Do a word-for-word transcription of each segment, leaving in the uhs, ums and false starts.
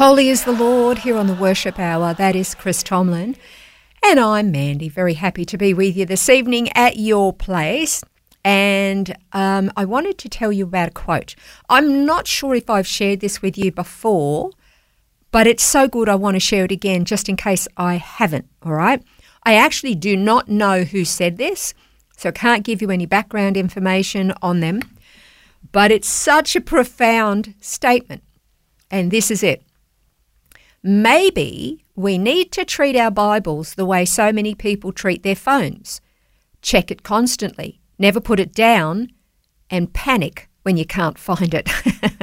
Holy is the Lord here on the Worship Hour. That is Chris Tomlin. And I'm Mandy, very happy to be with you this evening at your place. And um, I wanted to tell you about a quote. I'm not sure if I've shared this with you before, but it's so good I want to share it again just in case I haven't, all right? I actually do not know who said this, so I can't give you any background information on them, but it's such a profound statement. And this is it. Maybe we need to treat our Bibles the way so many people treat their phones. Check it constantly, never put it down, and panic when you can't find it.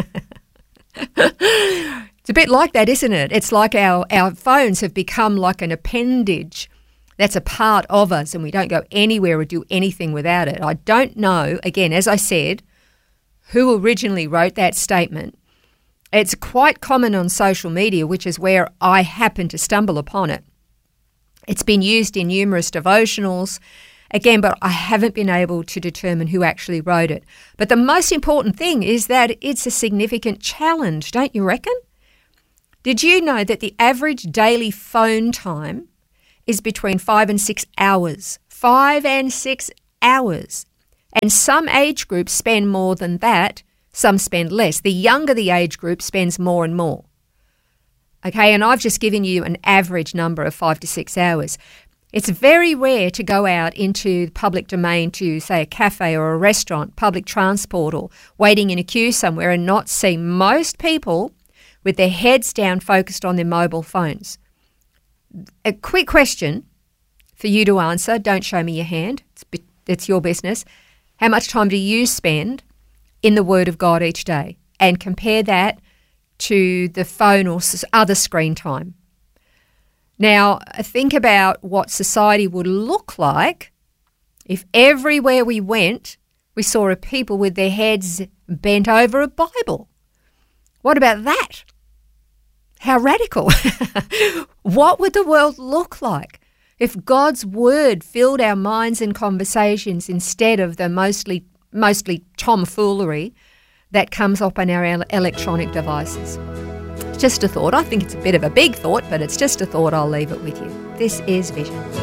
It's a bit like that, isn't it? It's like our, our phones have become like an appendage that's a part of us, and we don't go anywhere or do anything without it. I don't know, again, as I said, who originally wrote that statement. It's quite common on social media, which is where I happen to stumble upon it. It's been used in numerous devotionals, again, but I haven't been able to determine who actually wrote it. But the most important thing is that it's a significant challenge, don't you reckon? Did you know that the average daily phone time is between five and six hours? Five and six hours. And some age groups spend more than that. Some spend less. The younger the age group spends more and more. Okay, and I've just given you an average number of five to six hours. It's very rare to go out into the public domain to, say, a cafe or a restaurant, public transport, or waiting in a queue somewhere and not see most people with their heads down focused on their mobile phones. A quick question for you to answer. Don't show me your hand. It's, it's your business. How much time do you spend in the Word of God each day? And compare that to the phone or other screen time. Now, think about what society would look like if everywhere we went, we saw a people with their heads bent over a Bible. What about that? How radical. What would the world look like if God's Word filled our minds and conversations instead of the mostly mostly tomfoolery that comes up on our electronic devices? It's just a thought. I think it's a bit of a big thought, but it's just a thought. I'll leave it with you. This is Vision.